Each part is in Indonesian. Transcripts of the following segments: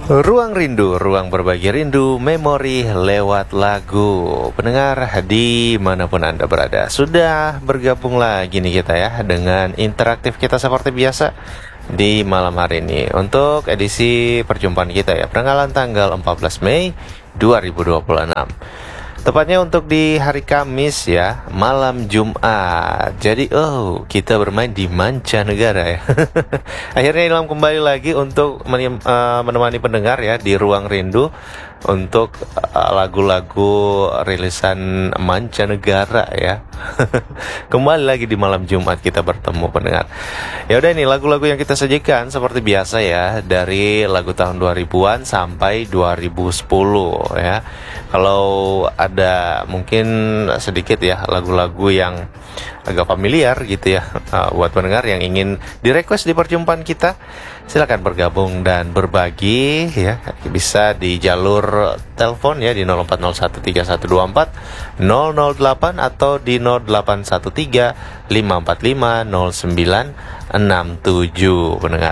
Ruang Rindu, ruang berbagi rindu, memori lewat lagu. Pendengar dimanapun Anda berada, sudah bergabung lagi nih kita ya dengan interaktif kita seperti biasa di malam hari ini untuk edisi perjumpaan kita ya, penanggalan tanggal 14 Mei 2026. Tepatnya untuk di hari Kamis ya, malam Jumat. Jadi kita bermain di mancanegara ya. Akhirnya Ilham kembali lagi untuk menemani pendengar ya di Ruang Rindu untuk lagu-lagu rilisan mancanegara ya. Kembali lagi di malam Jumat kita bertemu pendengar. Ya udah, ini lagu-lagu yang kita sajikan seperti biasa ya, dari lagu tahun 2000-an sampai 2010 ya. Kalau ada mungkin sedikit ya lagu-lagu yang agak familiar gitu ya, buat pendengar yang ingin di-request di perjumpaan kita, silakan bergabung dan berbagi ya. Bisa di jalur telepon ya di 04013124 008 atau di 0813 545 0967 pendengar.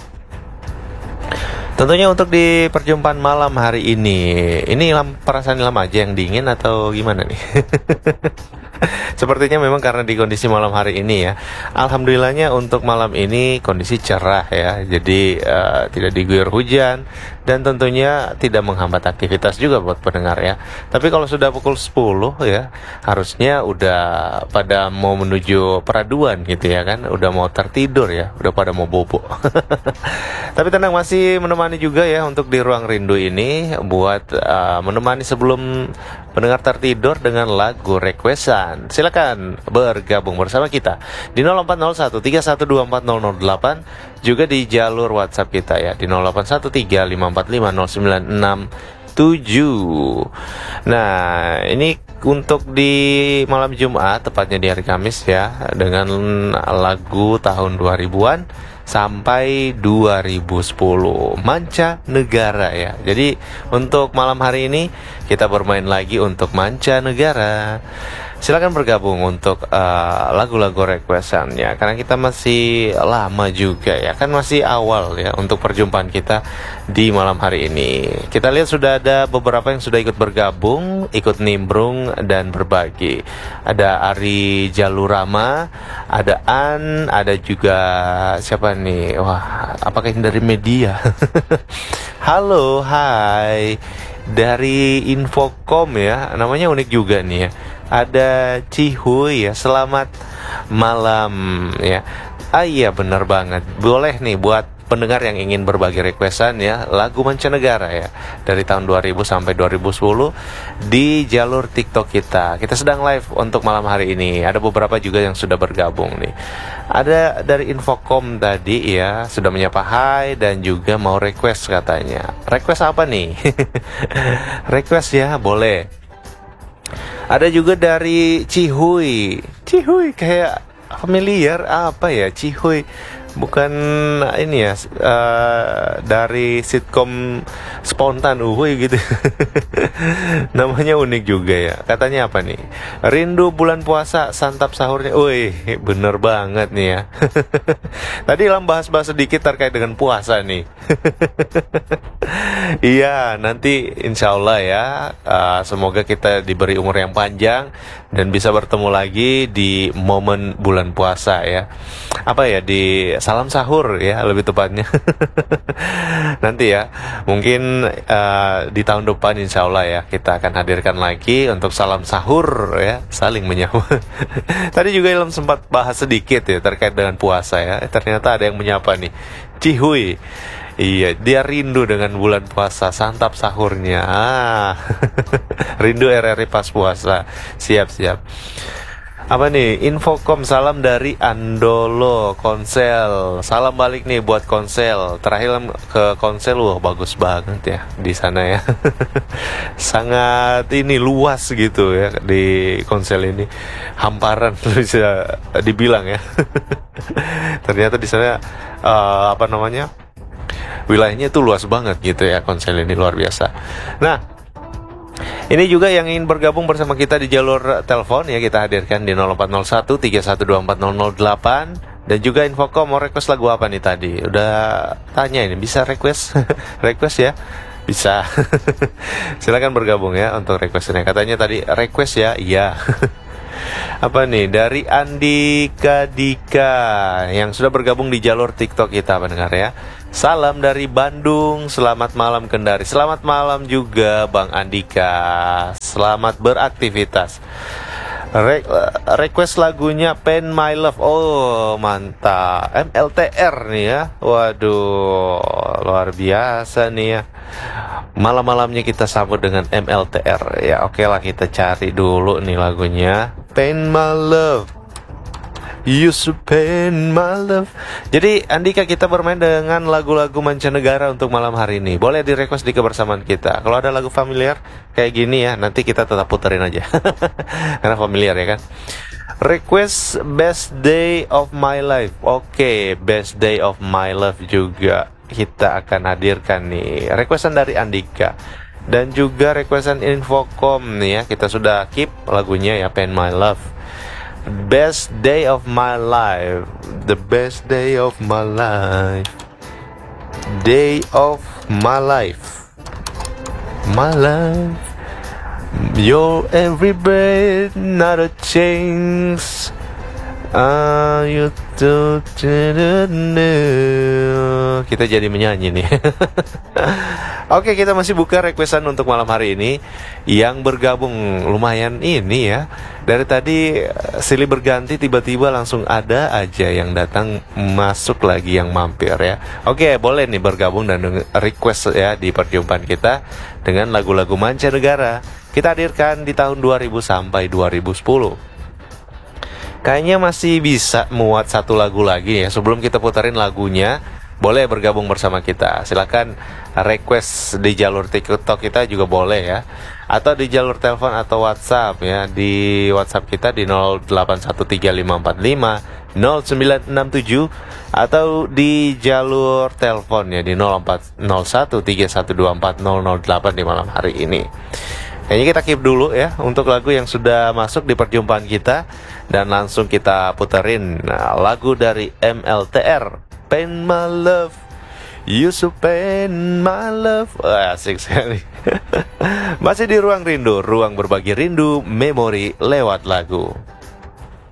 Tentunya untuk di perjumpaan malam hari ini perasaan Ilham aja yang dingin atau gimana nih? Sepertinya memang karena di kondisi malam hari ini ya. Alhamdulillahnya untuk malam ini kondisi cerah ya. Jadi tidak diguyur hujan dan tentunya tidak menghambat aktivitas juga buat pendengar ya. Tapi kalau sudah pukul 10 ya, harusnya udah pada mau menuju peraduan gitu ya kan. Udah mau tertidur ya, udah pada mau bobo. Tapi tenang, masih menemani juga ya untuk di Ruang Rindu ini buat menemani sebelum pendengar tertidur dengan lagu requestan. Silakan bergabung bersama kita di 040131240008, juga di jalur WhatsApp kita ya di 081354500967. Nah, ini untuk di malam Jumat, tepatnya di hari Kamis ya, dengan lagu tahun 2000-an sampai 2010 mancanegara ya. Jadi untuk malam hari ini kita bermain lagi untuk mancanegara. Silakan bergabung untuk lagu-lagu requestannya, karena kita masih lama juga ya, kan masih awal ya untuk perjumpaan kita di malam hari ini. Kita lihat sudah ada beberapa yang sudah ikut bergabung, ikut nimbrung dan berbagi. Ada Ari Jalurama, ada An, ada juga siapa nih? Wah, apakah ini dari media? Halo, hai. Dari Infocom ya, namanya unik juga nih ya. Ada Cihuy ya, selamat malam ya. Iya benar banget. Boleh nih buat pendengar yang ingin berbagi requestan ya, lagu mancanegara ya, dari tahun 2000 sampai 2010 di jalur TikTok kita. Kita sedang live untuk malam hari ini. Ada beberapa juga yang sudah bergabung nih. Ada dari Infocom tadi ya, sudah menyapa hai dan juga mau request katanya. Request apa nih? Request ya, boleh. Ada juga dari Cihuy. Cihuy kayak familiar, apa ya Cihuy? Bukan ini ya, dari sitkom spontan gitu. Namanya unik juga ya. Katanya apa nih? Rindu bulan puasa, santap sahurnya. Wih, bener banget nih ya. Tadi Ilham bahas-bahas sedikit terkait dengan puasa nih. Iya, nanti insya Allah ya, semoga kita diberi umur yang panjang dan bisa bertemu lagi di momen bulan puasa ya. Apa ya, di salam sahur ya lebih tepatnya. Nanti ya, mungkin di tahun depan insya Allah ya, kita akan hadirkan lagi untuk salam sahur ya, saling menyapa. Tadi juga Ilham sempat bahas sedikit ya terkait dengan puasa ya. Ternyata ada yang menyapa nih, Cihuy. Iya, dia rindu dengan bulan puasa, santap sahurnya. Rindu RRI pas puasa. Siap-siap. Apa nih? Infocom, salam dari Andolo Konsel. Salam balik nih buat Konsel. Terakhir ke Konsel, wah bagus banget ya di sana ya. Sangat ini luas gitu ya di Konsel ini. Hamparan bisa dibilang ya. Ternyata di sana wilayahnya itu luas banget gitu ya, Konsel ini luar biasa. Nah, ini juga yang ingin bergabung bersama kita di jalur telepon ya, kita hadirkan di 0401 3124 008 Dan juga Infocom mau request lagu apa nih tadi? Udah tanya ini, bisa request request ya? Bisa. Silakan bergabung ya untuk requestnya. Katanya tadi request ya? Iya. Apa nih dari Andika Dika yang sudah bergabung di jalur TikTok kita pendengar ya. Salam dari Bandung, selamat malam Kendari. Selamat malam juga Bang Andika. Selamat beraktivitas. Request lagunya Pain My Love. Oh mantap, MLTR nih ya. Waduh, luar biasa nih ya. Malam-malamnya kita sambut dengan MLTR. Ya oke lah, kita cari dulu nih lagunya Pain My Love, You should pain my love. Jadi Andika, kita bermain dengan lagu-lagu mancanegara untuk malam hari ini. Boleh di request di kebersamaan kita. Kalau ada lagu familiar kayak gini ya, nanti kita tetap puterin aja. Karena familiar ya kan. Request Best Day of My Life. Oke, Best Day of My Life juga kita akan hadirkan nih. Requestan dari Andika. Dan juga requestan Infocom nih ya. Kita sudah keep lagunya ya, Pain My Love. Best day of my life, the best day of my life, day of my life, my life. Your every breath, not a change. You do. Kita jadi menyanyi nih. Oke, kita masih buka requestan untuk malam hari ini. Yang bergabung lumayan ini ya. Dari tadi silih berganti, tiba-tiba langsung ada aja yang datang, masuk lagi yang mampir ya. Oke, boleh nih bergabung dan request ya di perjumpaan kita dengan lagu-lagu mancanegara. Kita hadirkan di tahun 2000 sampai 2010. Kayaknya masih bisa muat satu lagu lagi ya. Sebelum kita putarin lagunya, boleh bergabung bersama kita. Silakan request di jalur TikTok kita juga boleh ya. Atau di jalur telepon atau WhatsApp ya. Di WhatsApp kita di 0813550967 atau di jalur telepon ya di 040131240008 di malam hari ini. Kayaknya kita keep dulu ya untuk lagu yang sudah masuk di perjumpaan kita. Dan langsung kita puterin lagu dari MLTR, Pain My Love, You So Pain My Love. Asik sekali. Masih di Ruang Rindu, ruang berbagi rindu, memori lewat lagu.